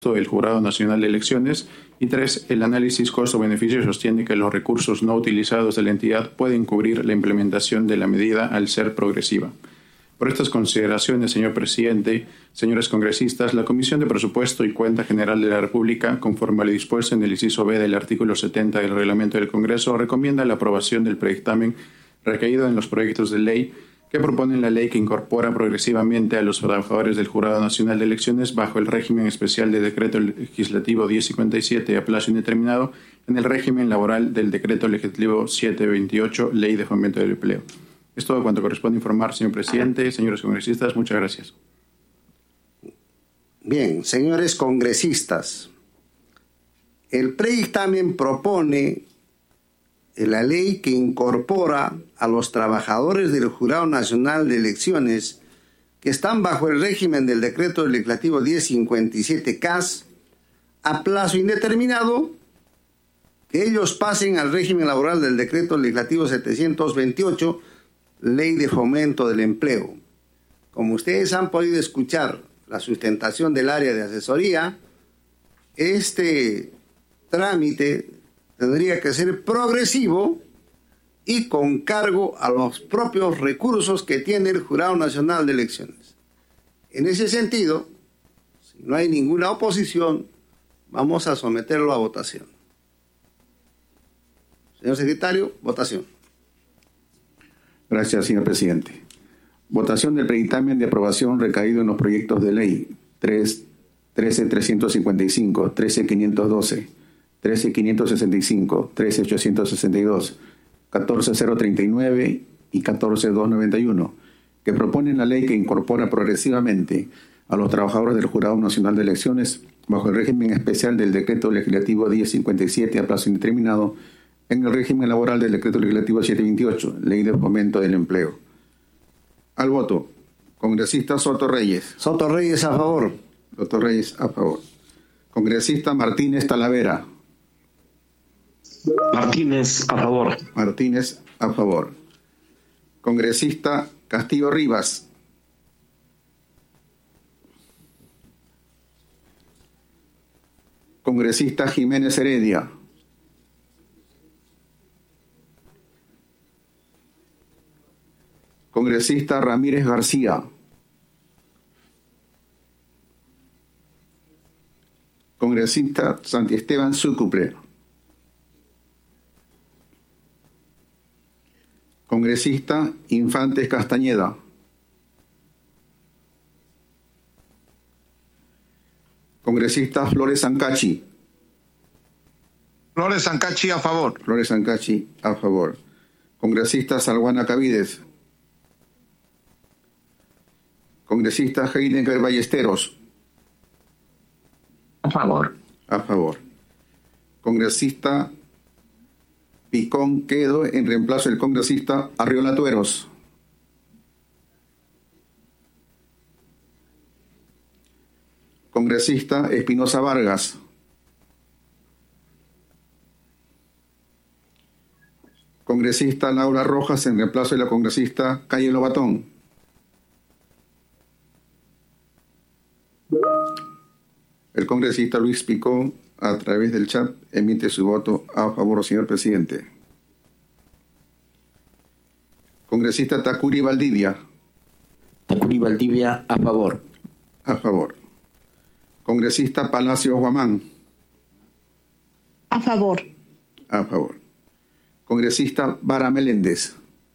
del Jurado Nacional de Elecciones. Y 3. El análisis costo-beneficio sostiene que los recursos no utilizados de la entidad pueden cubrir la implementación de la medida al ser progresiva. Por estas consideraciones, señor presidente, señores congresistas, la Comisión de Presupuesto y Cuenta General de la República, conforme a lo dispuesto en el inciso B del artículo 70 del Reglamento del Congreso, recomienda la aprobación del predictamen recaído en los proyectos de ley que proponen la ley que incorpora progresivamente a los trabajadores del Jurado Nacional de Elecciones bajo el régimen especial de Decreto Legislativo 1057 a plazo indeterminado en el régimen laboral del Decreto Legislativo 728, Ley de Fomento del Empleo. Es todo cuanto corresponde informar, señor presidente. Señores congresistas, muchas gracias. Bien, señores congresistas, el predictamen propone la ley que incorpora a los trabajadores del Jurado Nacional de Elecciones que están bajo el régimen del Decreto Legislativo 1057-CAS a plazo indeterminado, que ellos pasen al régimen laboral del Decreto Legislativo 728, Ley de Fomento del Empleo. Como ustedes han podido escuchar la sustentación del área de asesoría, este trámite tendría que ser progresivo y con cargo a los propios recursos que tiene el Jurado Nacional de Elecciones. En ese sentido, si no hay ninguna oposición, vamos a someterlo a votación. Señor secretario, votación. Gracias, señor presidente. Votación del predictamen de aprobación recaído en los proyectos de ley 13.355, 13.512, 13.565, 13.862, 14.039 y 14.291, que proponen la ley que incorpora progresivamente a los trabajadores del Jurado Nacional de Elecciones bajo el régimen especial del Decreto Legislativo 1057 a plazo indeterminado en el régimen laboral del Decreto Legislativo 728, Ley de Fomento del Empleo. Al voto, congresista Soto Reyes. Soto Reyes a favor. Soto Reyes a favor. Congresista Martínez Talavera. Martínez a favor. Martínez a favor. Congresista Castillo Rivas. Congresista Jiménez Heredia. Congresista Ramírez García. Congresista Santiesteban Sucupre. Congresista Infantes Castañeda. Congresista Flores Sancachi. Flores Sancachi a favor. Flores Sancachi a favor. Congresista Salguana Cavides. Congresista Heidenberg Ballesteros. A favor. A favor. Congresista Picón Quedo en reemplazo del congresista Arriola Tueros. Congresista Espinosa Vargas. Congresista Laura Rojas en reemplazo de la congresista Calle Lobatón. El congresista Luis Picón, a través del chat, emite su voto a favor, señor presidente. Congresista Tacuri Valdivia. Tacuri Valdivia, a favor. A favor. Congresista Palacios Guamán. A favor. A favor. Congresista Vara Meléndez.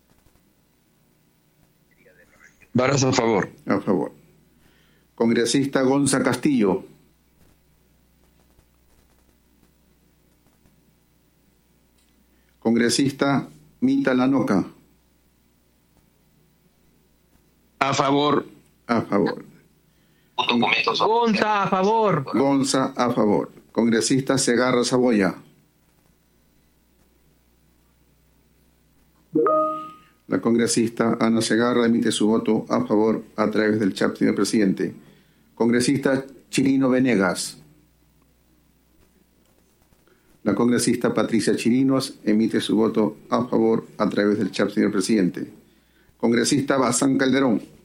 Varas a favor. A favor. Congresista Gonza Castillo. Congresista Mita Lanoca. A favor. A favor. Gonza a favor. Gonza a favor. Congresista Segarra Saboya. La congresista Ana Segarra emite su voto a favor a través del chat, señor presidente. Congresista Chirino Venegas. La congresista Patricia Chirinos emite su voto a favor a través del chat, señor presidente. Congresista Bazán Calderón.